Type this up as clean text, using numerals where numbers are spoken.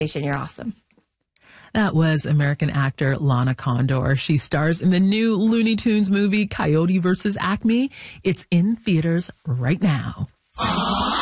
You're awesome. That was American actor Lana Condor. She stars in the new Looney Tunes movie Coyote vs. Acme. It's in theaters right now.